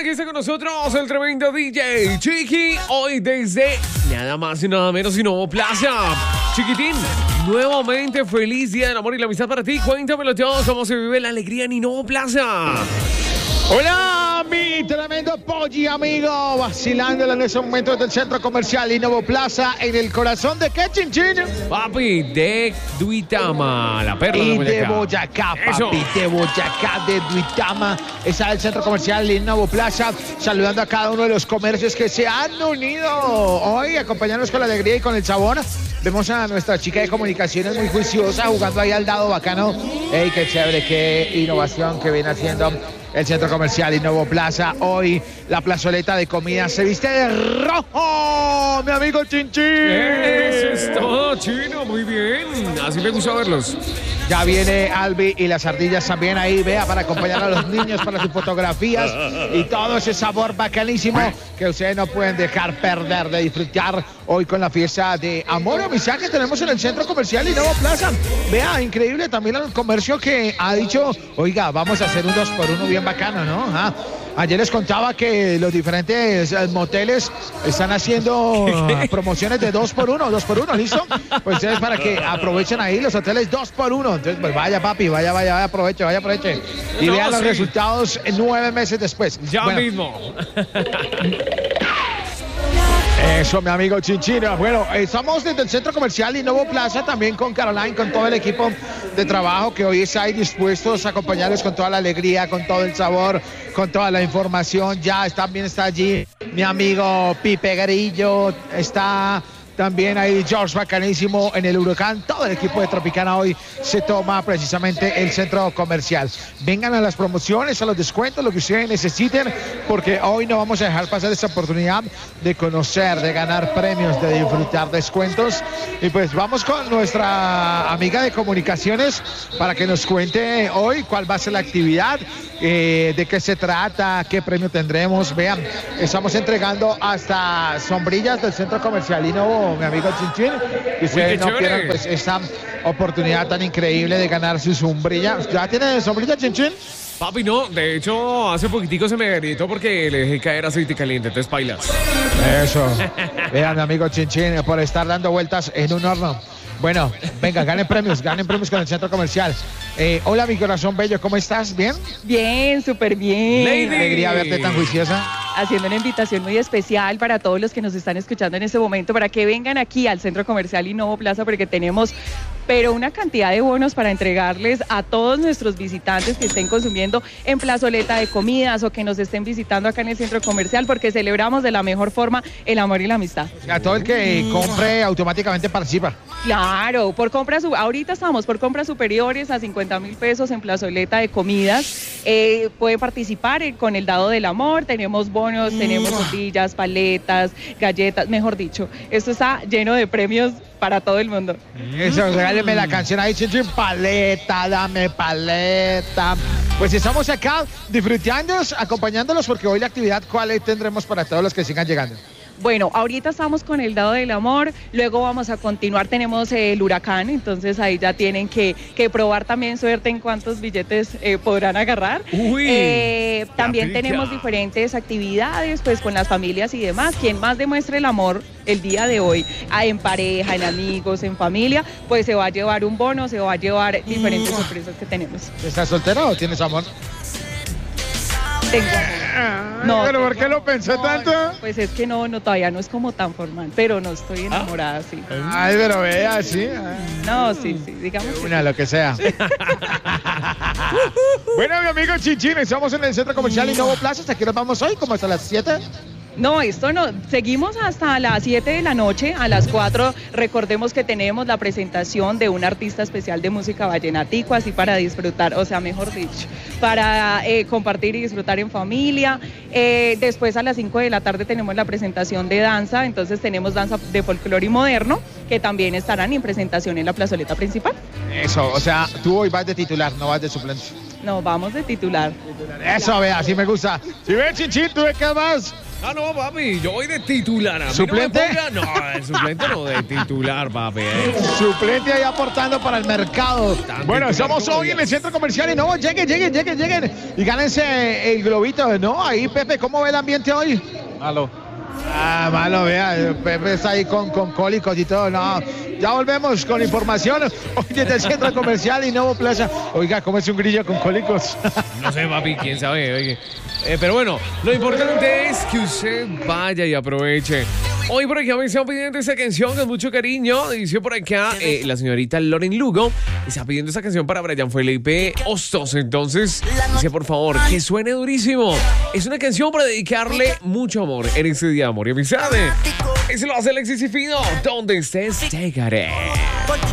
aquí está con nosotros el tremendo DJ Chiqui, hoy desde nada más y nada menos y Novo Plaza. Chiquitín, nuevamente feliz día del amor y la amistad para ti. Cuéntamelo todo, cómo se vive la alegría en Novo Plaza. Hola, mi tremendo polli amigo, vacilándola en ese momento desde el centro comercial Novo Plaza, en el corazón de ¿qué, Chinchín? Papi, de Duitama, la perla y de de Boyacá. Boyacá, papi, de Boyacá, de Duitama, está el centro comercial Novo Plaza, saludando a cada uno de los comercios que se han unido hoy, acompañarnos con la alegría y con el sabor. Vemos a nuestra chica de comunicaciones muy juiciosa, jugando ahí al dado bacano. ¡Ey, qué chévere, qué innovación que viene haciendo el centro comercial Novo Plaza! Hoy la plazoleta de comida se viste de rojo, mi amigo Chinchín. Eso es todo, Chino, muy bien. Así me gusta verlos. Ya viene Albi y las ardillas también ahí, vea, para acompañar a los niños para sus fotografías y todo ese sabor bacanísimo que ustedes no pueden dejar perder de disfrutar hoy con la fiesta de amor y amistad que tenemos en el centro comercial Novo Plaza. Vea, increíble también el comercio que ha dicho, oiga, vamos a hacer un 2x1 bien bacano, ¿no? Ajá. Ayer les contaba que los diferentes moteles están haciendo promociones de 2x1, ¿listo? Pues ustedes para que aprovechen ahí los hoteles 2x1. Entonces, pues vaya, papi, vaya, aproveche. Y no, vean los sí. resultados 9 meses después. Ya Bueno, mismo. eso, mi amigo Chinchina. Bueno, estamos desde el centro comercial Novo Plaza, también con Caroline, con todo el equipo de trabajo que hoy está ahí dispuestos a acompañarles con toda la alegría, con todo el sabor, con toda la información. También está allí mi amigo Pipe Grillo, está también ahí George Bacanísimo en el Huracán. Todo el equipo de Tropicana hoy se toma precisamente el centro comercial. Vengan a las promociones, a los descuentos, lo que ustedes necesiten, porque hoy no vamos a dejar pasar esta oportunidad de conocer, de ganar premios, de disfrutar descuentos. Y pues vamos con nuestra amiga de comunicaciones para que nos cuente hoy cuál va a ser la actividad, de qué se trata, qué premio tendremos. Vean, estamos entregando hasta sombrillas del centro comercial Novo, mi amigo Chinchín, y ustedes no pierdan pues esta oportunidad tan increíble de ganar su sombrilla. ¿Ya tiene sombrilla, Chinchín? Papi, no, de hecho, hace poquitico se me gritó porque le dejé caer aceite caliente, entonces bailas. Eso. Vean, mi amigo Chinchín, por estar dando vueltas en un horno. Bueno, venga, ganen premios con el centro comercial. Hola, mi corazón bello, ¿cómo estás? ¿Bien? Bien, súper bien. Lady. Alegría verte tan juiciosa. Haciendo una invitación muy especial para todos los que nos están escuchando en este momento, para que vengan aquí al Centro Comercial Novo Plaza, porque tenemos una cantidad de bonos para entregarles a todos nuestros visitantes que estén consumiendo en plazoleta de comidas o que nos estén visitando acá en el Centro Comercial, porque celebramos de la mejor forma el amor y la amistad. A todo el que compre automáticamente participa. Claro, ahorita estamos por compras superiores a 50,000 pesos en plazoleta de comidas. Puede participar con el dado del amor, tenemos bonos, tenemos tortillas, paletas, galletas, mejor dicho, esto está lleno de premios para todo el mundo. Eso, regálenme la canción ahí, Chinchín, paleta, dame paleta. Pues estamos acá disfrutándolos, acompañándolos, porque hoy la actividad, ¿cuál tendremos para todos los que sigan llegando? Bueno, ahorita estamos con el dado del amor, luego vamos a continuar, tenemos el huracán, entonces ahí ya tienen que probar también suerte en cuántos billetes podrán agarrar. Uy, también pica. tenemos diferentes actividades, pues con las familias y demás. Quien más demuestre el amor el día de hoy, en pareja, en amigos, en familia, pues se va a llevar un bono, se va a llevar diferentes sorpresas que tenemos. ¿Estás soltera o tienes amor? Tengo. No, ¿Pero por qué lo pensé tanto? Pues es que no, todavía no es como tan formal, pero no estoy enamorada, sí. Ay, pero vea, sí. No, sí, digamos que Una, lo que sea. Bueno, mi amigo Chinchín, estamos en el centro comercial Novo Plaza. ¿Hasta qué nos vamos hoy? ¿Como hasta las 7? No, esto no. Seguimos hasta las 7 de la noche. A las 4 recordemos que tenemos la presentación de un artista especial de música vallenatico, así para disfrutar, o sea, mejor dicho, para compartir y disfrutar en familia. Después a las 5 de la tarde tenemos la presentación de danza, entonces tenemos danza de folclore y moderno, que también estarán en presentación en la plazoleta principal. Eso, o sea, tú hoy vas de titular, no vas de suplente. No, vamos de titular. Eso, vea, así me gusta. Si ves, Chinchín, tú ves qué más. Ah, no, papi, yo voy de titular. A mí ¿Suplente? No, el suplente no, de titular, papi. Suplente ahí aportando para el mercado. Tan Bueno, titular somos como hoy en Díaz. el centro comercial y no, lleguen y gánense el globito, ¿no? Ahí, Pepe, ¿cómo ve el ambiente hoy? Malo. Ah, malo, vea, Pepe está ahí con cólicos y todo, no. Ya volvemos con información hoy desde el centro comercial y Nuevo Plaza. Oiga, ¿cómo es un grillo con cólicos? No sé, papi, quién sabe. Oye. Pero bueno, lo importante es que usted vaya y aproveche. Hoy por acá me están pidiendo esa canción con mucho cariño. Dice por acá la señorita Loren Lugo. Está pidiendo esa canción para Brian Felipe Hostos. Entonces, dice por favor, que suene durísimo. Es una canción para dedicarle mucho amor en este día de amor y amistad. Eso lo hace Alexis y Fido. Donde estés, llegaré.